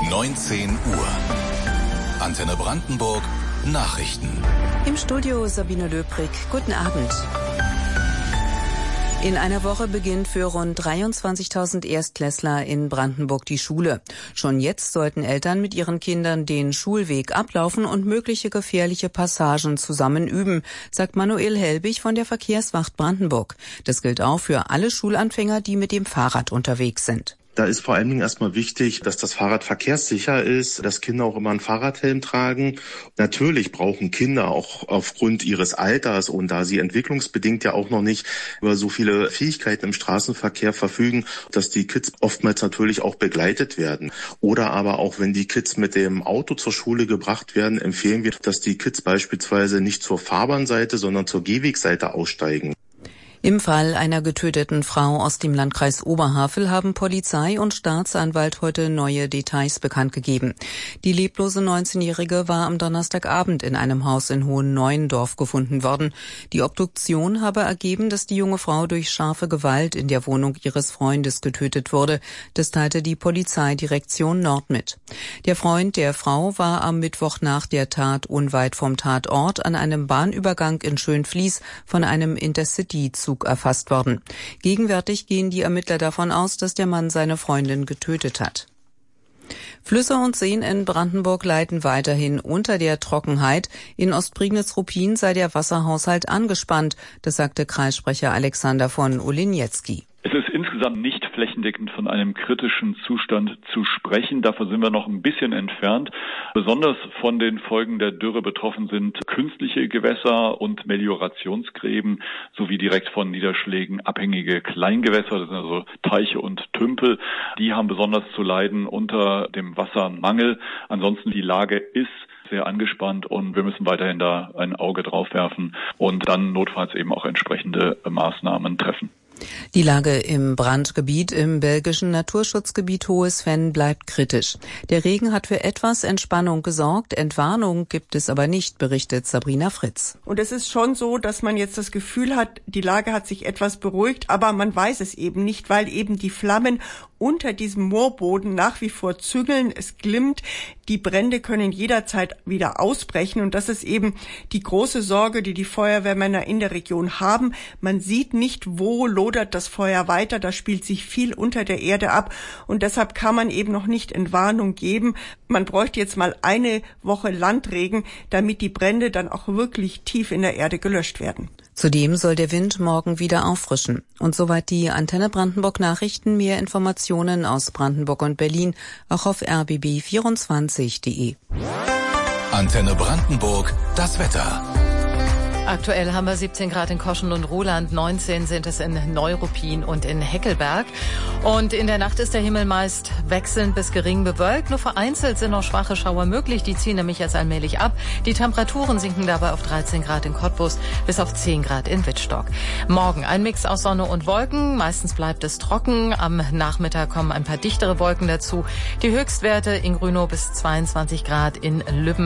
19 Uhr. Antenne Brandenburg Nachrichten. Im Studio Sabine Löbrig. Guten Abend. In einer Woche beginnt für rund 23.000 Erstklässler in Brandenburg die Schule. Schon jetzt sollten Eltern mit ihren Kindern den Schulweg ablaufen und mögliche gefährliche Passagen zusammen üben, sagt Manuel Helbig von der Verkehrswacht Brandenburg. Das gilt auch für alle Schulanfänger, die mit dem Fahrrad unterwegs sind. Da ist vor allen Dingen erstmal wichtig, dass das Fahrrad verkehrssicher ist, dass Kinder auch immer einen Fahrradhelm tragen. Natürlich brauchen Kinder auch aufgrund ihres Alters und da sie entwicklungsbedingt ja auch noch nicht über so viele Fähigkeiten im Straßenverkehr verfügen, dass die Kids oftmals natürlich auch begleitet werden. Oder aber auch, wenn die Kids mit dem Auto zur Schule gebracht werden, empfehlen wir, dass die Kids beispielsweise nicht zur Fahrbahnseite, sondern zur Gehwegseite aussteigen. Im Fall einer getöteten Frau aus dem Landkreis Oberhavel haben Polizei und Staatsanwalt heute neue Details bekannt gegeben. Die leblose 19-Jährige war am Donnerstagabend in einem Haus in Hohen-Neuendorf gefunden worden. Die Obduktion habe ergeben, dass die junge Frau durch scharfe Gewalt in der Wohnung ihres Freundes getötet wurde. Das teilte die Polizeidirektion Nord mit. Der Freund der Frau war am Mittwoch nach der Tat unweit vom Tatort an einem Bahnübergang in Schönfließ von einem Intercity-Zug erfasst worden. Gegenwärtig gehen die Ermittler davon aus, dass der Mann seine Freundin getötet hat. Flüsse und Seen in Brandenburg leiden weiterhin unter der Trockenheit. In Ostprignitz-Ruppin sei der Wasserhaushalt angespannt, das sagte Kreissprecher Alexander von Oliniecki. Es ist insgesamt nicht flächendeckend von einem kritischen Zustand zu sprechen. Davon sind wir noch ein bisschen entfernt. Besonders von den Folgen der Dürre betroffen sind künstliche Gewässer und Meliorationsgräben sowie direkt von Niederschlägen abhängige Kleingewässer, das sind also Teiche und Tümpel. Die haben besonders zu leiden unter dem Wassermangel. Ansonsten die Lage ist sehr angespannt und wir müssen weiterhin da ein Auge drauf werfen und dann notfalls eben auch entsprechende Maßnahmen treffen. Die Lage im Brandgebiet im belgischen Naturschutzgebiet Hohes Venn bleibt kritisch. Der Regen hat für etwas Entspannung gesorgt, Entwarnung gibt es aber nicht, berichtet Sabrina Fritz. Und es ist schon so, dass man jetzt das Gefühl hat, die Lage hat sich etwas beruhigt, aber man weiß es eben nicht, weil eben die Flammen unter diesem Moorboden nach wie vor zügeln, es glimmt, die Brände können jederzeit wieder ausbrechen und das ist eben die große Sorge, die die Feuerwehrmänner in der Region haben. Man sieht nicht, wo lodert das Feuer weiter, da spielt sich viel unter der Erde ab und deshalb kann man eben noch nicht Entwarnung geben. Man bräuchte jetzt mal eine Woche Landregen, damit die Brände dann auch wirklich tief in der Erde gelöscht werden. Zudem soll der Wind morgen wieder auffrischen. Und soweit die Antenne Brandenburg Nachrichten. Mehr Informationen aus Brandenburg und Berlin auch auf rbb24.de. Antenne Brandenburg, das Wetter. Aktuell haben wir 17 Grad in Koschen und Ruhland, 19 sind es in Neuruppin und in Heckelberg. Und in der Nacht ist der Himmel meist wechselnd bis gering bewölkt. Nur vereinzelt sind noch schwache Schauer möglich, die ziehen nämlich jetzt allmählich ab. Die Temperaturen sinken dabei auf 13 Grad in Cottbus bis auf 10 Grad in Wittstock. Morgen ein Mix aus Sonne und Wolken, meistens bleibt es trocken. Am Nachmittag kommen ein paar dichtere Wolken dazu. Die Höchstwerte in Grünow bis 22 Grad, in Lübben